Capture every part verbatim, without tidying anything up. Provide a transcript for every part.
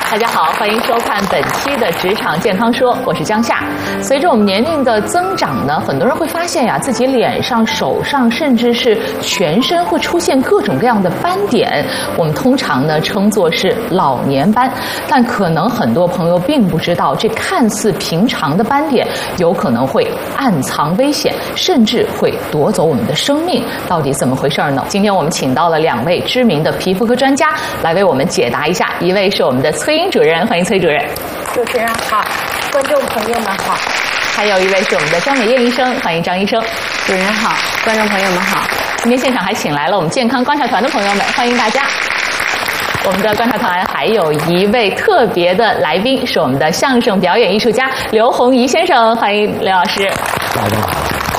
大家好，欢迎收看本期的职场健康说，我是江夏。随着我们年龄的增长呢，很多人会发现呀，自己脸上、手上，甚至是全身会出现各种各样的斑点，我们通常呢称作是老年斑。但可能很多朋友并不知道，这看似平常的斑点，有可能会暗藏危险，甚至会夺走我们的生命。到底怎么回事呢？今天我们请到了两位知名的皮肤科专家来为我们解答一下。一位是我们的崔英主任，欢迎崔主任。 主持人好，观众朋友们好。 还有一位是我们的张美燕医生，欢迎张医生。 主持人好，观众朋友们好。 今天现场还请来了我们健康观察团的朋友们，欢迎大家。我们的观察团还有一位特别的来宾，是我们的相声表演艺术家刘洪仪先生，欢迎刘老师。 大家好。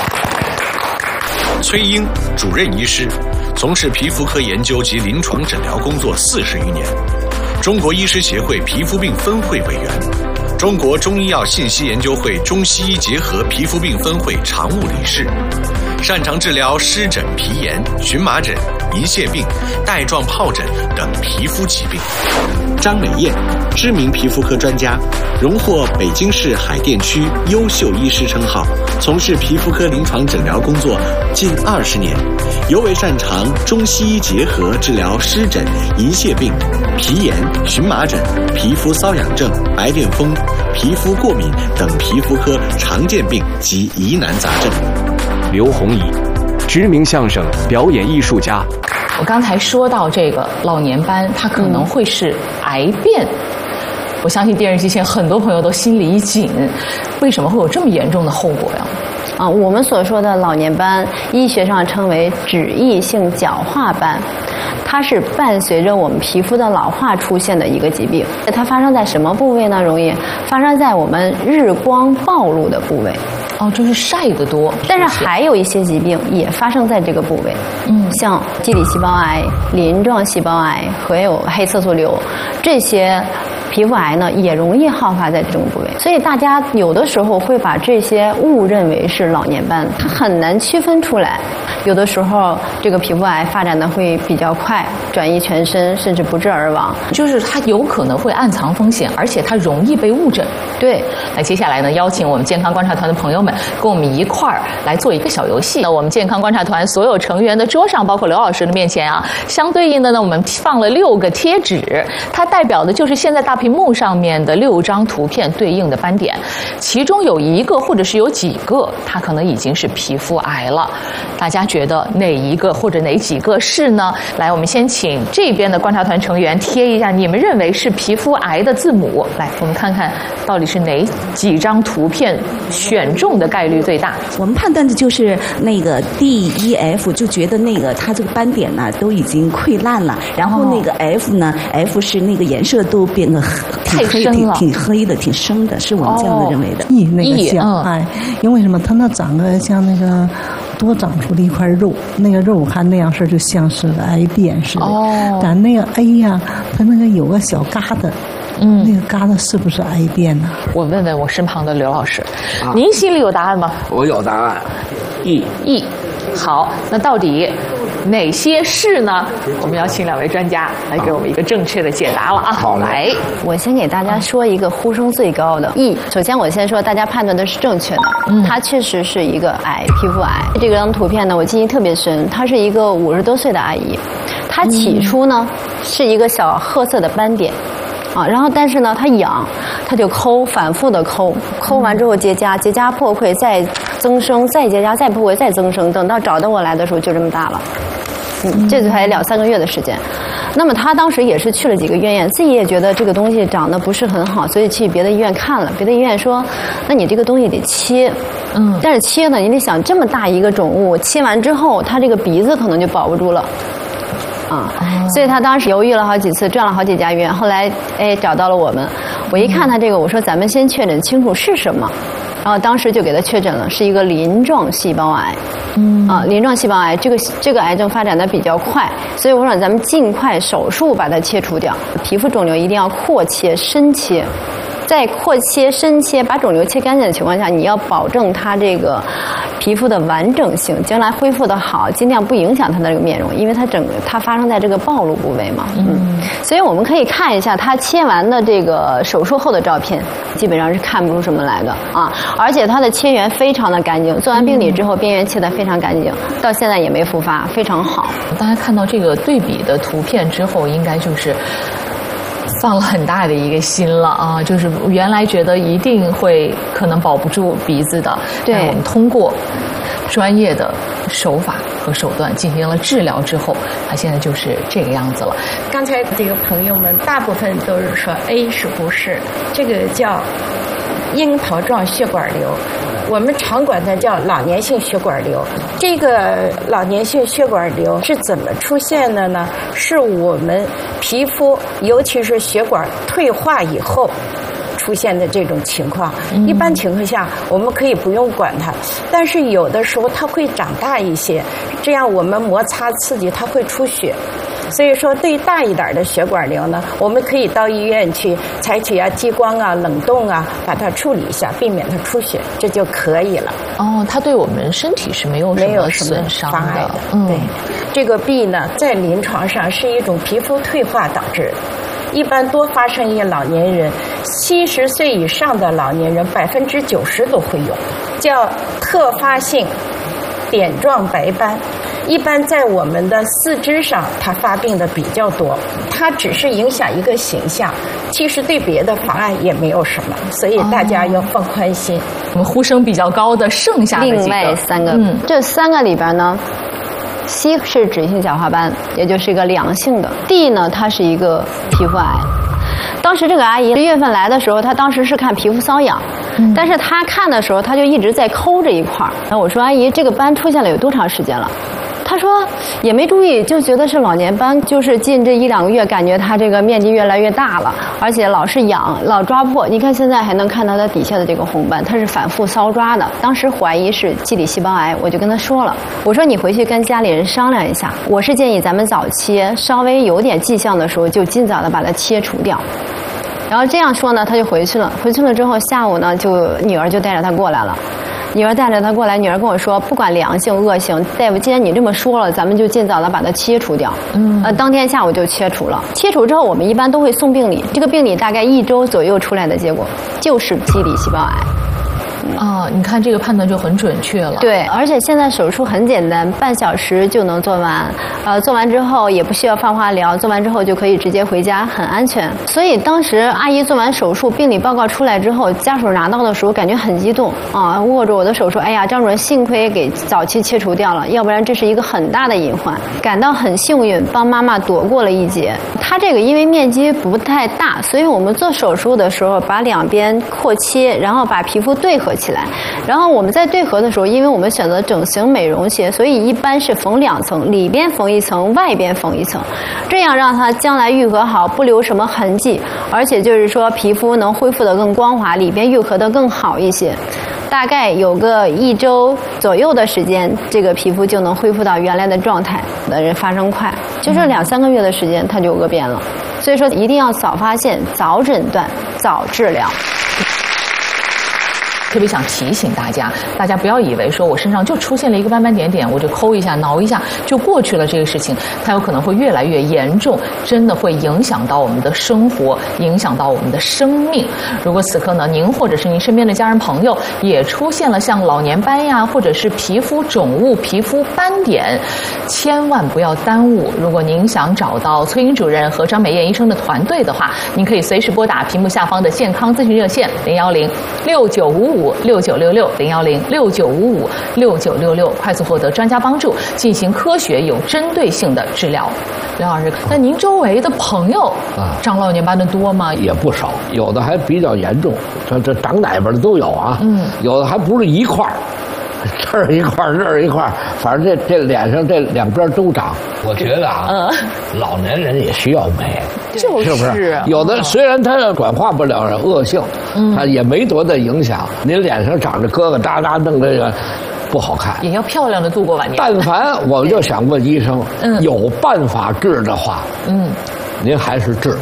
崔英，主任医师，从事皮肤科研究及临床诊疗工作四十余年，中国医师协会皮肤病分会委员，中国中医药信息研究会中西医结合皮肤病分会常务理事，擅长治疗湿疹、皮炎、荨麻疹、银屑病、带状疱疹等皮肤疾病。 张美燕，知名皮肤科专家，荣获北京市海淀区优秀医师称号，从事皮肤科临床诊疗工作近二十年，尤为擅长中西医结合治疗湿疹、银屑病、皮炎、荨麻疹、皮肤瘙痒症、白癜风、皮肤过敏等皮肤科常见病及疑难杂症。 刘洪仪，知名相声表演艺术家。 我刚才说到这个老年斑，它可能会是癌变。嗯、我相信电视机前很多朋友都心里一紧，为什么会有这么严重的后果呀？ 啊，我们所说的老年斑，医学上称为脂溢性角化斑，它是伴随着我们皮肤的老化出现的一个疾病。它发生在什么部位呢？容易发生在我们日光暴露的部位。 哦，就是晒得多。 但是还有一些疾病也发生在这个部位，嗯，像基底细胞癌、鳞状细胞癌和有黑色素瘤，这些皮肤癌呢也容易好发在这种部位。所以大家有的时候会把这些误认为是老年斑，它很难区分出来。有的时候这个皮肤癌发展的会比较快，转移全身，甚至不治而亡。 就是它有可能会暗藏风险，而且它容易被误诊。 对， 那接下来呢，邀请我们健康观察团的朋友们跟我们一块儿来做一个小游戏。那我们健康观察团所有成员的桌上，包括刘老师的面前啊，相对应的呢，我们放了六个贴纸，它代表的就是现在大屏幕上面的六张图片对应的斑点，其中有一个或者是有几个，它可能已经是皮肤癌了。大家觉得哪一个或者哪几个是呢？来，我们先请这边的观察团成员贴一下你们认为是皮肤癌的字母。来，我们看看到底是哪几张图片选中的概率最大。 我们判断的就是那个 D E F， 就觉得那个它这个斑点呢都已经溃烂了，然后那个 F 呢、哦、F 是那个颜色都变得挺黑、挺挺黑的、挺深的，是我们这样的认为的。 E、哦、那个像、嗯、哎，因为什么？它那长得像那个多长出了一块肉，那个肉看那样式就像是个癌变似的。哦，但那个 A 呀，它那个有个小疙瘩。嗯，那个疙瘩是不是癌变呢？ 我问问我身旁的刘老师，啊、您心里有答案吗？ 我有答案 ，E E。好，那到底哪些是呢？我们要请两位专家来给我们一个正确的解答了啊！ 好， 来， 我先给大家说一个呼声最高的 E。首先，我先说大家判断的是正确的，嗯，它确实是一个癌，皮肤癌。这张图片呢，我记忆特别深，她是一个五十多岁的阿姨，她起初呢、嗯、是一个小褐色的斑点。啊，然后但是呢，它痒，它就抠，反复的抠，抠完之后结痂，结痂破溃，再增生，再结痂，再破溃，再增生，等到找到我来的时候就这么大了，嗯，这才两三个月的时间。那么他当时也是去了几个医院，自己也觉得这个东西长得不是很好，所以去别的医院看了，别的医院说，那你这个东西得切，嗯，但是切呢，你得想这么大一个肿物，切完之后，它这个鼻子可能就保不住了。啊，所以他当时犹豫了好几次，转了好几家医院，后来哎找到了我们。我一看他这个，我说咱们先确诊清楚是什么，然后当时就给他确诊了，是一个鳞状细胞癌。嗯啊，鳞状细胞癌这个这个癌症发展的比较快，所以我想咱们尽快手术把它切除掉。皮肤肿瘤一定要扩切、深切。 在扩切、深切，把肿瘤切干净的情况下，你要保证它这个皮肤的完整性，将来恢复的好，尽量不影响它的这个面容，因为它整个它发生在这个暴露部位嘛。嗯，所以我们可以看一下它切完的这个手术后的照片，基本上是看不出什么来的啊，而且它的切缘非常的干净，做完病理之后边缘切得非常干净，到现在也没复发，非常好。 大家看到这个对比的图片之后，应该就是放了很大的一个心了啊！就是原来觉得一定会可能保不住鼻子的， 对， 我们通过专业的手法和手段进行了治疗之后，它现在就是这个样子了。 刚才这个朋友们大部分都是说 A 是不是？这个叫樱桃状血管瘤。我们常管它叫老年性血管瘤。这个老年性血管瘤是怎么出现的呢？是我们皮肤，尤其是血管退化以后出现的这种情况。一般情况下，我们可以不用管它，但是有的时候它会长大一些，这样我们摩擦刺激它会出血。所以说，对大一点的血管瘤呢，我们可以到医院去采取啊激光啊、冷冻啊，把它处理一下，避免它出血，这就可以了。 哦，它对我们身体是没有没有什么损伤妨碍的。 嗯， 对，这个弊呢，在临床上是一种皮肤退化导致的，一般多发生于老年人，七十岁以上的老年人百分之九十都会有，叫特发性点状白斑。一般在我们的四肢上，它发病的比较多，它只是影响一个形象，其实对别的妨碍也没有什么，所以大家要放宽心。 我们呼声比较高的剩下的几个， 另外三个， 嗯， 这三个里边呢 ，C 是脂性角化斑，也就是一个良性的 ；D 呢，它是一个皮肤癌。当时这个阿姨十月份来的时候，她当时是看皮肤瘙痒，嗯、但是她看的时候，她就一直在抠这一块儿。然后我说：“阿姨，这个斑出现了有多长时间了？”他说也没注意，就觉得是老年斑，就是近这一两个月，感觉它这个面积越来越大了，而且老是痒，老抓破。你看现在还能看到它底下的这个红斑，它是反复搔抓的。当时怀疑是基底细胞癌，我就跟他说了，我说你回去跟家里人商量一下，我是建议咱们早切，稍微有点迹象的时候就尽早的把它切除掉。然后这样说呢，他就回去了。回去了之后，下午呢，就女儿就带着他过来了。女儿带着他过来，女儿跟我说，不管良性恶性，大夫，既然你这么说了，咱们就尽早的把它切除掉。嗯，呃，当天下午就切除了。切除之后，我们一般都会送病理，这个病理大概一周左右出来的结果就是基底细胞癌。 啊、哦，你看这个判断就很准确了。 对，而且现在手术很简单，半小时就能做完。呃，做完之后也不需要放化疗，做完之后就可以直接回家，很安全。所以当时阿姨做完手术，病理报告出来之后，家属拿到的时候感觉很激动啊，握着我的手说：“哎呀，张主任，幸亏给早期切除掉了，要不然这是一个很大的隐患。”感到很幸运，帮妈妈躲过了一劫。她这个因为面积不太大，所以我们做手术的时候把两边扩切，然后把皮肤对合起来。然后我们在对合的时候，因为我们选择整形美容鞋，所以一般是缝两层，里边缝一层，外边缝一层，这样让它将来愈合好，不留什么痕迹，而且就是说皮肤能恢复得更光滑，里边愈合得更好一些。大概有个一周左右的时间，这个皮肤就能恢复到原来的状态。的人发生快，就是两三个月的时间，它就恶变了。所以说一定要早发现、早诊断、早治疗。 特别想提醒大家，大家不要以为说我身上就出现了一个斑斑点点，我就抠一下、挠一下就过去了。这个事情它有可能会越来越严重，真的会影响到我们的生活，影响到我们的生命。如果此刻呢，您或者是您身边的家人朋友也出现了像老年斑呀，或者是皮肤肿物、皮肤斑点，千万不要耽误。如果您想找到崔英主任和张美燕医生的团队的话，您可以随时拨打屏幕下方的健康咨询热线零幺零六九五五六九六六零幺零六九五五六九六六，快速获得专家帮助，进行科学有针对性的治疗。刘老师，那您周围的朋友啊，长老年斑的多吗？ 也不少，有的还比较严重，这这长哪边的都有啊。嗯，有的还不是一块儿，这儿一块儿，那儿一块儿，反正这这脸上这两边都长。我觉得啊，嗯，老年人也需要美。 就是， 是不是？有的虽然它转化不了恶性，嗯，它也没多大影响。您脸上长着疙疙瘩瘩，弄这个不好看。 也要漂亮的度过晚年。 但凡我就想问医生，嗯，有办法治的话，嗯，您还是治。